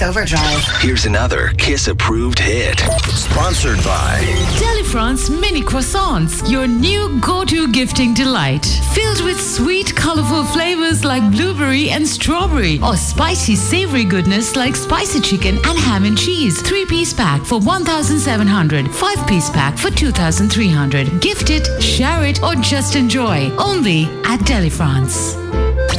Kiss Overdrive. Here's another Kiss-approved hit. Sponsored by Delifrance Mini Croissants, your new go-to gifting delight. Filled with sweet, colorful flavors like blueberry and strawberry, or spicy, savory goodness like spicy chicken and ham and cheese. 3-piece pack for 1,700, 5-piece pack for 2,300. Gift it, share it, or just enjoy. Only at Delifrance.